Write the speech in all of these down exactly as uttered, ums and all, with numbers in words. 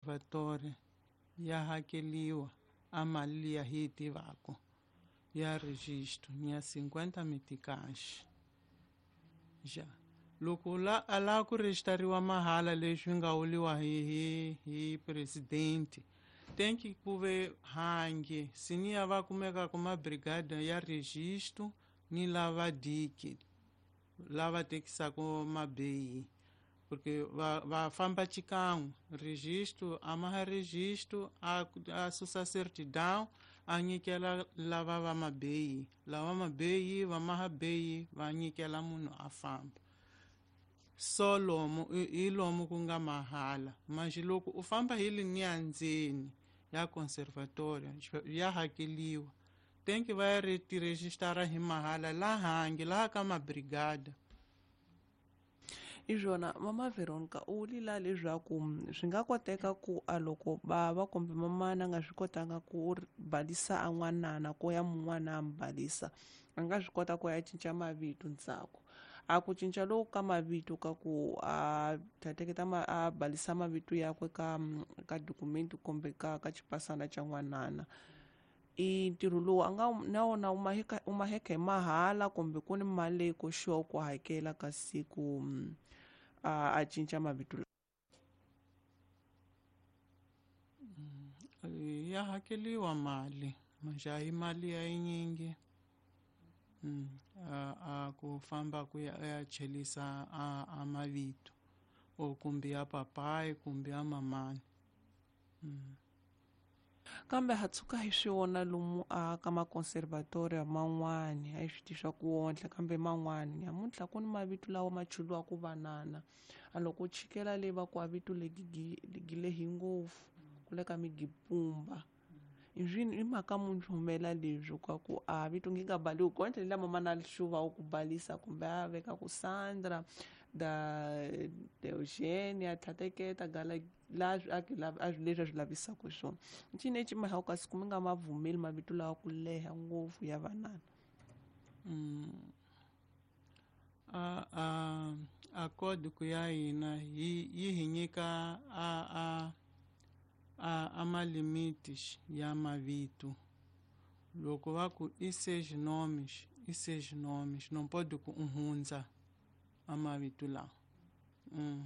conservatória ya hakeliwa a mali ya hi tivako ya registro ya cinquenta meticais já loko la ala ku registrariwa mahala leswi nga uliwa hi hi hi presidente tem que kuve hange sinia va kumeka kuma brigada ya registro ni lava diki lava tekisako mabeyi porque va va famba chikangu registro amaha registro a a susa certidão a nyikela lava va mabeyi lava mabeyi va maha beyi va nyikela munhu a famba so lomu i lomu ku nga mahala manje loko u famba hi linia ndzeni ya conservatória ya hakeliwa tem que vai registrara hi mahala la hangi laha ka mabrigada. Izvona mama Veronica u vulila leswaku swi nga koteka ku a loko bava kumbe mamana nga swi kotanga ku balisa a n'wanana ko ya mun'wana a mi balisa a nga swi kota ku ya cinca mavito ntsako a ku cinca loku ka mavito ka ku a tateketa ma a balisa mavito yakwe ka ka dokumenti kumbe ka ka chipasana cha n'wanana i ntirho lowu a nga na wona u maheka u maheka hi mahala kumbe ku ni mali leyi koxiwa ku hakela ka siku a a cinca mavito ya hakeliwa mali manje a hi mali ya yinyingi Mm. A, a ku famba ku ya, ya chelisa a, a mavito o kumbe ya papai kumbe ya mamani mm. kambe ha tshuka hi swi vona lomu a ka maconservatoria man'wani a hi swi tiva ku onhla kambe man'wani namuntlha ku ni mavito lawa ma chuliwa ku vanana a loko u chikela leyi va ku a vito legilehi ngopfu ku le ka migipumba izwini i mhaka munhu humela leswi ka ku a vito ngi nga baliwi ku onhla la mama na lixuva u ku balisa kumbe a veka ku Sandra da Eugenia thateketa gala la a a leswi a swi lavisaka swona ncini lexi mahaka kasi ku mi nga mavumeli mavito lawa ku leha ngopfu ya vanana mm. a a a kodi ku ya hina yi yi hi nyika a a a ama limites ya mavito loko va ku i seis nomes i seis nomes não pode ku unhundza a mavito lawa mm.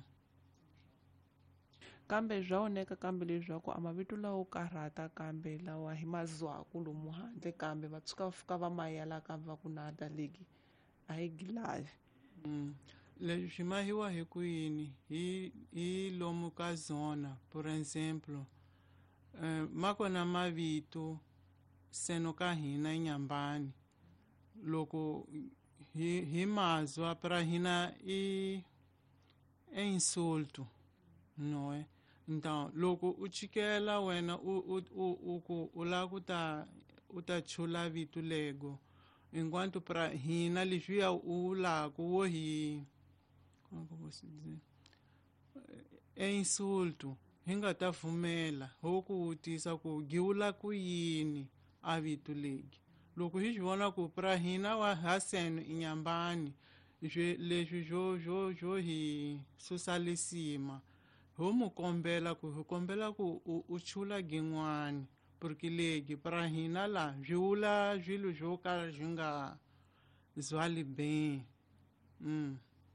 kambe bya oneka kambe leswaku a mavito lawo karhata kambe lawa hi mazwaku lomu handle kambe va tshuka va fika va mayela kambe va ku nada legi a hi gilavi mm. leswi mahiwa hi ku yini hi hi lomu ka zona por exemplo Uh, makona mavito seno ka hina Nyambani loko hi hi mazwa para hina i e insulto no eh então loko u chikela wena u u u ku u la ku ta u ta chula vito lego enquanto para hina leswi u la ku wo hi como posso dizer é insulto hi nga ta pfumela ho ku vutisa ku giwula ku yini a vito legi loko hi swi vona ku pra hina wa Hassan Inyambani leswi zwo zwo zwo hi susalisima ho mu kombela ku hi kombela ku u chula gin'wani porque legi pra hina la zwiwula zwilo zwo ka zwi nga zwali bem mm.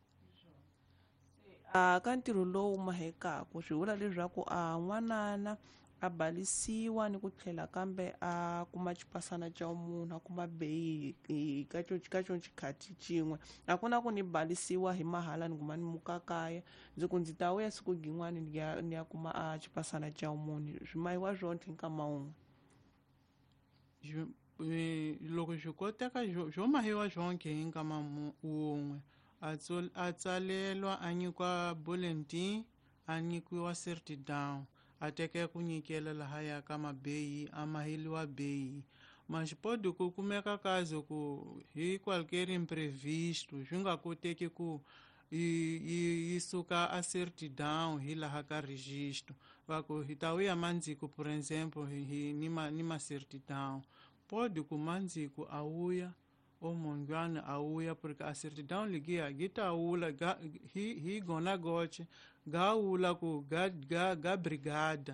a ka ntirho lowu mahekaku swi vula leswaku a n'wanana a balisiwa ni ku tlhela kambe a kuma chipasana cha munhu a kuma beyi ka ka xo xikhati cin'we a ku na ku ni balisiwa hi mahala ni kuma ni mukakaya ndzi ku ndzi ta vuya siku gin'wani ni ya ni ya kuma a chipasana cha munhu swi mahiwa zwontlhe nkama wun'we loko swi koteka zwo mahiwa zwonke hi nkama wun'we a tsalelwa a nyikiwa bulletin a nyikiwa certidão a teka ku nyikela laha ya ka mabeyi a maheliwa beyi mas pode ku kumeka caso ku hi qualquer imprevisto swi nga koteki ku yi suka a certidão hi laha ka registro va ku hi ta vuya mandziko por exemplo hi ni ma ni ma certidão pode ku mandziko a vuya o monjwana a vuya porque a certidão ligia gita wula ga hi hi gona goche ga wula ku ga ga ga brigada